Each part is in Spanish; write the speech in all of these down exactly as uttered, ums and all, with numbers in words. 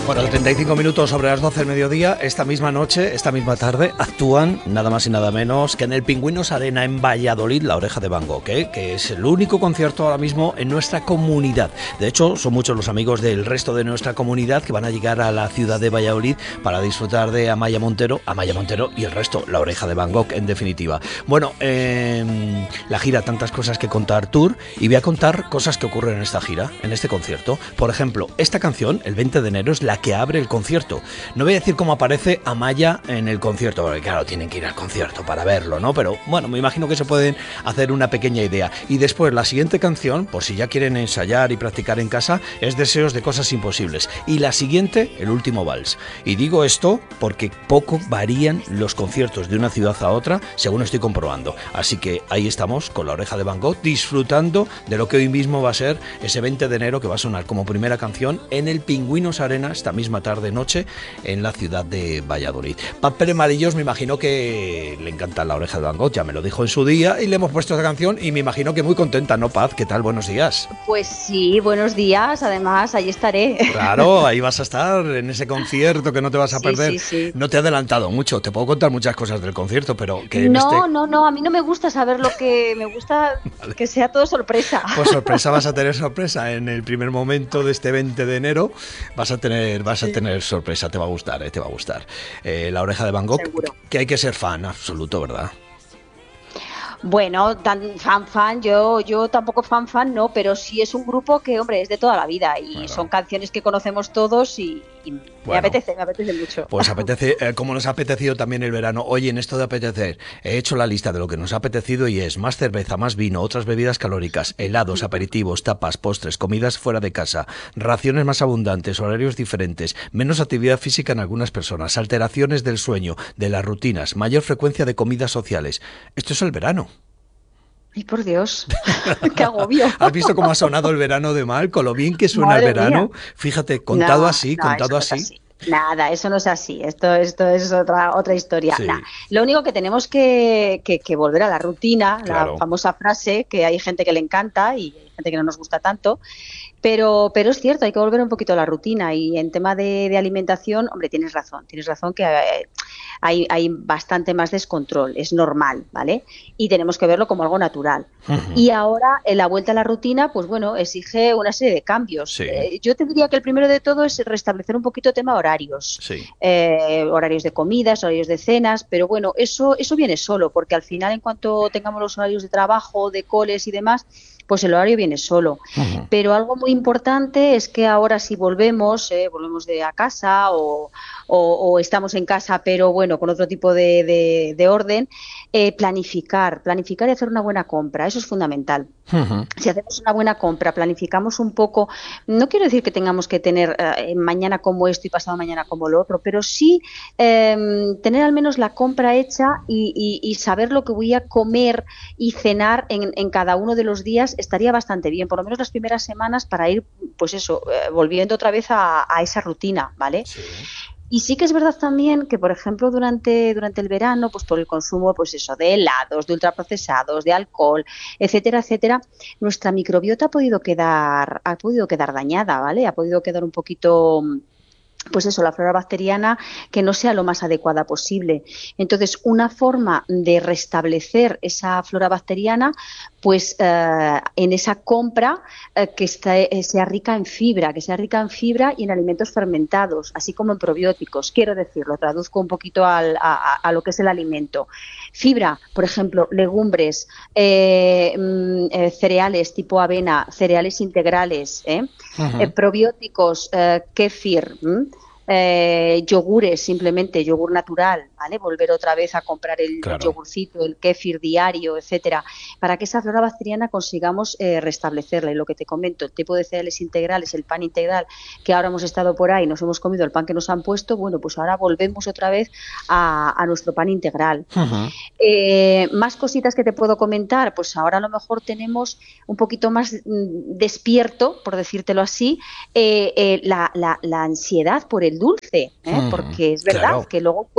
Bueno, treinta y cinco minutos sobre las doce del mediodía, esta misma noche, esta misma tarde, actúan nada más y nada menos que en el Pingüinos Arena en Valladolid, La Oreja de Van Gogh, ¿eh? Que es el único concierto ahora mismo en nuestra comunidad. De hecho, son muchos los amigos del resto de nuestra comunidad que van a llegar a la ciudad de Valladolid para disfrutar de Amaya Montero, Amaya Montero y el resto, La Oreja de Van Gogh, en definitiva. Bueno, eh, la gira, tantas cosas que contar, tour, y voy a contar cosas que ocurren en esta gira, en este concierto. Por ejemplo, esta canción, el veinte de enero, es la que abre el concierto. No voy a decir cómo aparece Amaya en el concierto, porque claro, tienen que ir al concierto para verlo, ¿no? Pero bueno, me imagino que se pueden hacer una pequeña idea. Y después, la siguiente canción, por si ya quieren ensayar y practicar en casa, es Deseos de cosas imposibles. Y la siguiente, El último vals. Y digo esto porque poco varían los conciertos de una ciudad a otra, según estoy comprobando. Así que ahí estamos, con La Oreja de Van Gogh, disfrutando de lo que hoy mismo va a ser ese veinte de enero, que va a sonar como primera canción en el Pingüinos Arena esta misma tarde-noche en la ciudad de Valladolid. Paz Pérez Marillos, me imagino que le encanta La Oreja de Van Gogh, ya me lo dijo en su día, y le hemos puesto esta canción y me imagino que muy contenta, ¿no, Paz? ¿Qué tal? Buenos días. Pues sí, buenos días, además, ahí estaré. Claro, ahí vas a estar, en ese concierto que no te vas a Sí, perder. sí, sí. No te he adelantado mucho, te puedo contar muchas cosas del concierto, pero que en No, este... no, no, a mí no me gusta saber lo que me gusta, Vale. que sea todo sorpresa. Pues sorpresa, vas a tener sorpresa en el primer momento de este veinte de enero, vas a tener, vas a tener sorpresa, te va a gustar, eh, te va a gustar. Eh, La Oreja de Van Gogh, Seguro. que hay que ser fan absoluto, ¿verdad? Bueno, tan fan fan, yo, yo tampoco fan fan, no, pero sí es un grupo que, hombre, es de toda la vida y Claro. son canciones que conocemos todos y, y me Bueno. apetece, me apetece mucho. Pues apetece, eh, como nos ha apetecido también el verano. Oye, en esto de apetecer, he hecho la lista de lo que nos ha apetecido y es más cerveza, más vino, otras bebidas calóricas, helados, aperitivos, tapas, postres, comidas fuera de casa, raciones más abundantes, horarios diferentes, menos actividad física en algunas personas, alteraciones del sueño, de las rutinas, mayor frecuencia de comidas sociales. Esto es el verano. Ay, por Dios, qué agobio. ¿Has visto cómo ha sonado el verano de mal? Con lo bien que suena Madre el verano. mía. Fíjate, contado No, así, no, contado eso no es así. así. Nada, eso no es así. Esto, esto es otra, otra historia. Sí. Nah. Lo único que tenemos que, que, que volver a la rutina, Claro. la famosa frase que hay gente que le encanta y hay gente que no nos gusta tanto. Pero, pero es cierto, hay que volver un poquito a la rutina y en tema de, de alimentación, hombre, tienes razón, tienes razón que eh, hay, hay bastante más descontrol, es normal, ¿vale? Y tenemos que verlo como algo natural. Uh-huh. Y ahora, en la vuelta a la rutina, pues bueno, exige una serie de cambios. Sí. Eh, yo te diría que el primero de todo es restablecer un poquito tema horarios, Sí. eh, horarios de comidas, horarios de cenas, pero bueno, eso, eso viene solo, porque al final, en cuanto tengamos los horarios de trabajo, de coles y demás, pues el horario viene solo. Uh-huh. Pero algo muy importante es que ahora si volvemos, eh, volvemos de a casa o, o, o estamos en casa, pero bueno, con otro tipo de, de, de orden, eh, planificar, planificar y hacer una buena compra, eso es fundamental. Uh-huh. Si hacemos una buena compra, planificamos un poco, no quiero decir que tengamos que tener eh, mañana como esto y pasado mañana como lo otro, pero sí eh, tener al menos la compra hecha y, y, y saber lo que voy a comer y cenar en, en cada uno de los días estaría bastante bien, por lo menos las primeras semanas para ir, pues eso, eh, volviendo otra vez a, a esa rutina, ¿vale? Sí. Y sí que es verdad también que, por ejemplo, durante, durante el verano, pues por el consumo, pues eso, de helados, de ultraprocesados, de alcohol, etcétera, etcétera, nuestra microbiota ha podido quedar, ha podido quedar dañada, ¿vale? Ha podido quedar un poquito, pues eso, la flora bacteriana que no sea lo más adecuada posible. Entonces, una forma de restablecer esa flora bacteriana, pues eh, en esa compra eh, que está, eh, sea rica en fibra, que sea rica en fibra y en alimentos fermentados, así como en probióticos. Quiero decir, lo traduzco un poquito al, a, a lo que es el alimento. Fibra, por ejemplo, legumbres, eh, eh, cereales tipo avena, cereales integrales, ¿eh? Uh-huh. Eh, probióticos, eh, kéfir, ¿m? Eh, yogures, simplemente yogur natural, ¿vale? Volver otra vez a comprar el, Claro. el yogurcito, el kéfir diario, etcétera, para que esa flora bacteriana consigamos eh, restablecerla. Y lo que te comento, el tipo de cereales integrales, el pan integral, que ahora hemos estado por ahí, nos hemos comido el pan que nos han puesto, bueno, pues ahora volvemos otra vez a, a nuestro pan integral. Uh-huh. Eh, más cositas que te puedo comentar, pues ahora a lo mejor tenemos un poquito más mm, despierto, por decírtelo así, eh, eh, la, la, la ansiedad por el dulce, ¿eh? Mm, porque es verdad claro. que luego cuesta el,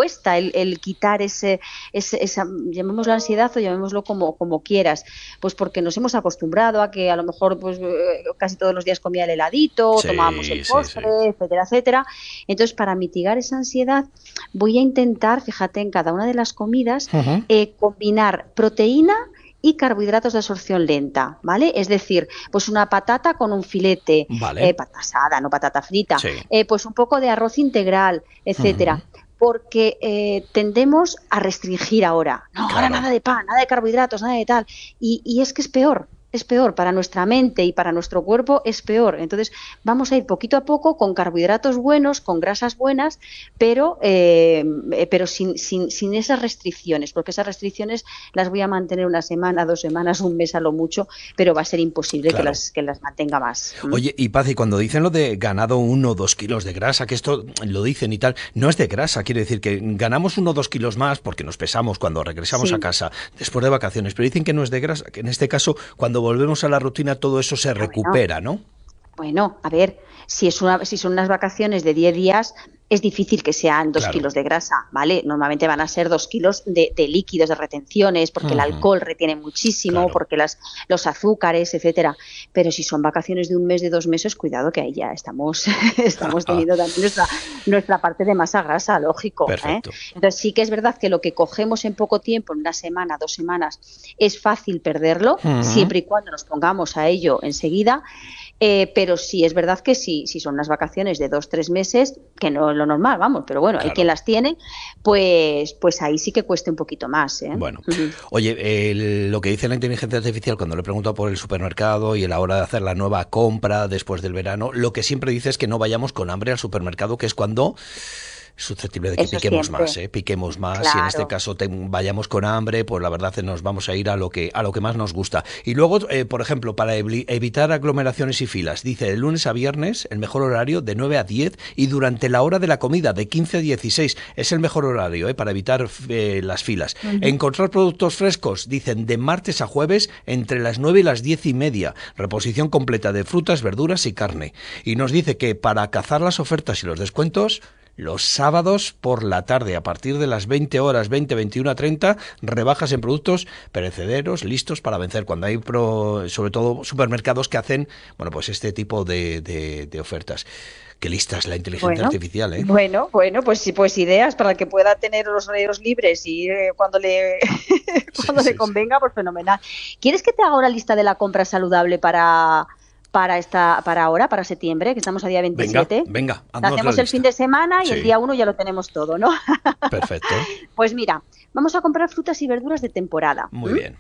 el, el quitar ese, ese, esa, llamémoslo ansiedad o llamémoslo como, como quieras, pues porque nos hemos acostumbrado a que a lo mejor pues casi todos los días comía el heladito, Sí, tomábamos el sí, postre, sí. etcétera, etcétera. Entonces, para mitigar esa ansiedad, voy a intentar, fíjate, en cada una de las comidas, Ujú. eh, combinar proteína y carbohidratos de absorción lenta, ¿vale? Es decir, pues una patata con un filete, Vale, eh, patata asada, no patata frita, sí. eh, pues un poco de arroz integral, Ujú. etcétera. Porque eh, tendemos a restringir ahora. No, ahora Claro. nada de pan, nada de carbohidratos, nada de tal. Y, y es que es peor. Es peor para nuestra mente y para nuestro cuerpo, es peor. Entonces, vamos a ir poquito a poco con carbohidratos buenos, con grasas buenas, pero, eh, pero sin, sin, sin esas restricciones, porque esas restricciones las voy a mantener una semana, dos semanas, un mes a lo mucho, pero va a ser imposible que Claro. las, que las mantenga más. ¿Mm? Oye, y Paz, y cuando dicen lo de ganado uno o dos kilos de grasa, que esto lo dicen y tal, no es de grasa, quiere decir que ganamos uno o dos kilos más porque nos pesamos cuando regresamos a Sí, casa después de vacaciones, pero dicen que no es de grasa, que en este caso, cuando volvemos a la rutina, todo eso se bueno, bueno. recupera, ¿no? Bueno, a ver, si es una, si son unas vacaciones de diez días, es difícil que sean dos Claro. kilos de grasa, ¿vale? Normalmente van a ser dos kilos de, de líquidos, de retenciones, porque el Ujú. alcohol retiene muchísimo, Claro. porque las, los azúcares, etcétera. Pero si son vacaciones de un mes, de dos meses, cuidado que ahí ya estamos, estamos teniendo también nuestra, nuestra parte de masa grasa, lógico, ¿eh? Perfecto. Entonces sí que es verdad que lo que cogemos en poco tiempo, en una semana, dos semanas, es fácil perderlo, Ujú. siempre y cuando nos pongamos a ello enseguida. Eh, pero sí, es verdad que sí, si son unas vacaciones de dos, tres meses, que no es lo normal, vamos, pero bueno, hay quien Claro. las tiene, pues, pues ahí sí que cueste un poquito más, ¿eh? Bueno, Ujú. oye, el- lo que dice la inteligencia artificial cuando le pregunto por el supermercado y a la hora de hacer la nueva compra después del verano, lo que siempre dice es que no vayamos con hambre al supermercado, que es cuando es susceptible de que Eso piquemos siempre, más, ¿eh? Piquemos más y en este claro. caso te- vayamos con hambre, pues la verdad es que nos vamos a ir a lo que a lo que más nos gusta. Y luego, eh, por ejemplo, para evi- evitar aglomeraciones y filas, dice de lunes a viernes el mejor horario de nueve a diez y durante la hora de la comida de quince a dieciséis es el mejor horario, ¿eh? Para evitar eh, las filas. Ujú. Encontrar productos frescos, dicen de martes a jueves entre las nueve y las diez y media. Reposición completa de frutas, verduras y carne. Y nos dice que para cazar las ofertas y los descuentos, los sábados por la tarde, a partir de las veinte horas, veinte, veintiuno a treinta, rebajas en productos perecederos listos para vencer. Cuando hay, pro, sobre todo, supermercados que hacen, bueno, pues este tipo de, de, de ofertas. Qué lista es la inteligencia Bueno, artificial, ¿eh? bueno, bueno, pues sí, pues ideas para el que pueda tener los horarios libres y eh, cuando le Sí, cuando le sí, sí. convenga, pues fenomenal. ¿Quieres que te haga una lista de la compra saludable para para esta para ahora, para septiembre, que estamos a día Venga, veintisiete? venga, haznos la Hacemos el fin de lista. semana y el Sí, día uno ya lo tenemos todo, ¿no? perfecto. Pues mira, vamos a comprar frutas y verduras de temporada. Muy ¿M? bien.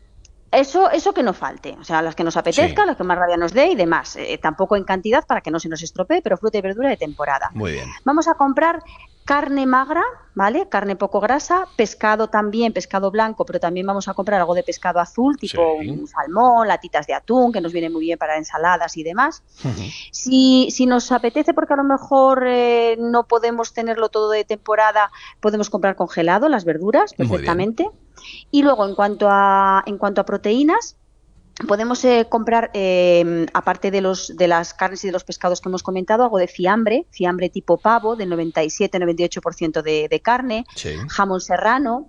Eso, eso que no falte, o sea, las que nos Sí, apetezca, las que más rabia nos dé y demás. Eh, tampoco en cantidad para que no se nos estropee, pero fruta y verdura de temporada. muy bien. Vamos a comprar carne magra, ¿vale? Carne poco grasa, pescado también, pescado blanco, pero también vamos a comprar algo de pescado azul, tipo Sí. un salmón, latitas de atún, que nos viene muy bien para ensaladas y demás. Ujú. Si, si nos apetece, porque a lo mejor eh, no podemos tenerlo todo de temporada, podemos comprar congelado las verduras Muy bien. perfectamente. Y luego, en cuanto a, en cuanto a proteínas, podemos eh, comprar, eh, aparte de, los, de las carnes y de los pescados que hemos comentado, algo de fiambre, fiambre tipo pavo, del noventa y siete a noventa y ocho por ciento de, de carne, Sí. jamón serrano,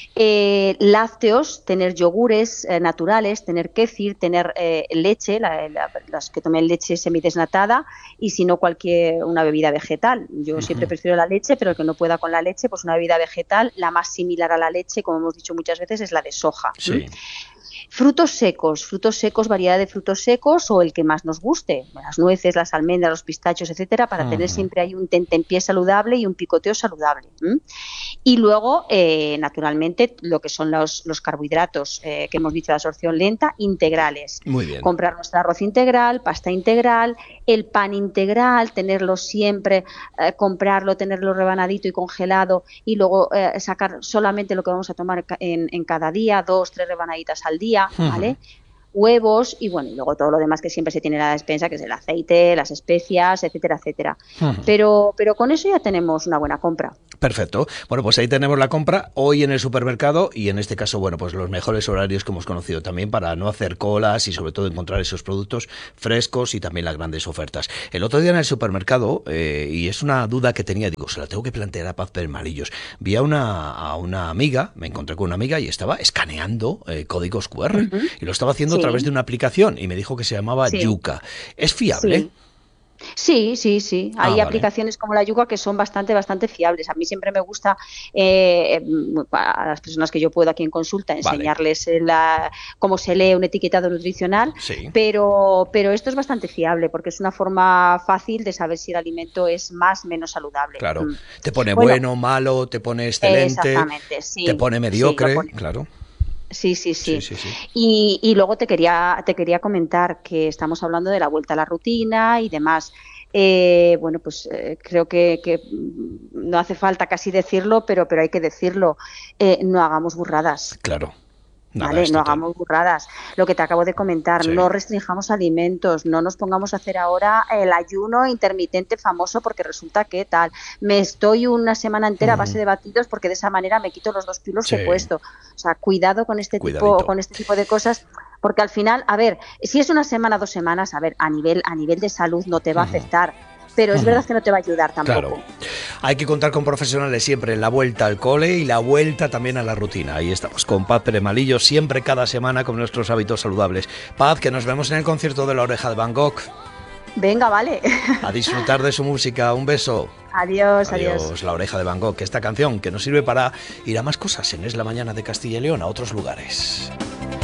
eh, lácteos, tener yogures eh, naturales, tener kéfir, tener eh, leche, la, la, las que tomen leche semidesnatada y si no cualquier una bebida vegetal. Yo siempre Ujú. prefiero la leche, pero el que no pueda con la leche, pues una bebida vegetal, la más similar a la leche, como hemos dicho muchas veces, es la de soja. ¿m? Sí. Frutos secos, frutos secos, variedad de frutos secos o el que más nos guste, las nueces, las almendras, los pistachos, etcétera, para tener Ujú. siempre ahí un tentempié saludable y un picoteo saludable. ¿m? Y luego, eh, naturalmente, lo que son los, los carbohidratos eh, que hemos dicho de absorción lenta, integrales. Muy bien. Comprar nuestro arroz integral, pasta integral, el pan integral, tenerlo siempre, eh, comprarlo, tenerlo rebanadito y congelado y luego eh, sacar solamente lo que vamos a tomar en, en cada día, dos, tres rebanaditas al día, ¿vale? Ujú. huevos y bueno, y luego todo lo demás que siempre se tiene en la despensa, que es el aceite, las especias, etcétera, etcétera. Uh-huh. Pero, pero con eso ya tenemos una buena compra. Perfecto. Bueno, pues ahí tenemos la compra hoy en el supermercado y en este caso, bueno, pues los mejores horarios que hemos conocido también para no hacer colas y sobre todo encontrar esos productos frescos y también las grandes ofertas. El otro día en el supermercado, eh, y es una duda que tenía, digo, se la tengo que plantear a Paz Permalillos. Vi a una, a una amiga, me encontré con una amiga y estaba escaneando eh, códigos cu erre uh-huh. y lo estaba haciendo sí. a través de una aplicación y me dijo que se llamaba sí. Yuka. ¿Es fiable? Sí. Sí, sí, sí. Hay ah, vale. aplicaciones como la Yuka que son bastante, bastante fiables. A mí siempre me gusta, eh, a las personas que yo puedo aquí en consulta, enseñarles vale. la, cómo se lee un etiquetado nutricional, sí. pero, pero esto es bastante fiable porque es una forma fácil de saber si el alimento es más o menos saludable. Claro. Mm. Te pone bueno, bueno, malo, te pone excelente, exactamente, sí. te pone mediocre, sí, pone. Claro. Sí, sí, sí. sí, sí, sí. Y, y luego te quería, te quería comentar que estamos hablando de la vuelta a la rutina y demás. Eh, bueno, pues eh, creo que, que no hace falta casi decirlo, pero, pero hay que decirlo. Eh, no hagamos burradas. Claro. Nada, ¿vale? No hagamos burradas. Lo que te acabo de comentar, sí. no restringamos alimentos, no nos pongamos a hacer ahora el ayuno intermitente famoso porque resulta que tal, me estoy una semana entera uh-huh. a base de batidos porque de esa manera me quito los dos kilos sí. que he puesto. O sea, cuidado con este Cuidadito. tipo, con este tipo de cosas, porque al final, a ver, si es una semana, dos semanas, a ver, a nivel, a nivel de salud no te va uh-huh. a afectar. Pero es verdad que no te va a ayudar tampoco. Claro. Hay que contar con profesionales siempre en la vuelta al cole y la vuelta también a la rutina. Ahí estamos con Paz Permalillos, siempre cada semana con nuestros hábitos saludables. Paz, que nos vemos en el concierto de La Oreja de Van Gogh. Venga, vale. A disfrutar de su música. Un beso. Adiós, adiós. Adiós, La Oreja de Van Gogh, esta canción que nos sirve para ir a más cosas en Es la Mañana de Castilla y León, a otros lugares.